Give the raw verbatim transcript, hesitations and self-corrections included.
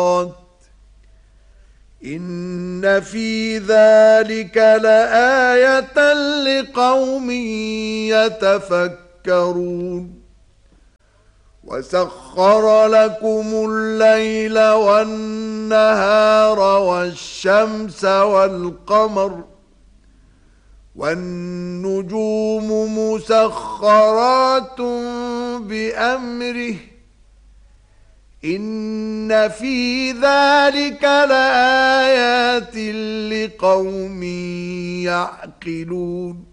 إن في ذلك لآية لقوم يتفكرون وسخر لكم الليل والنهار والشمس والقمر والنجوم مسخرات بأمره إن في ذلك لآيات لقوم يعقلون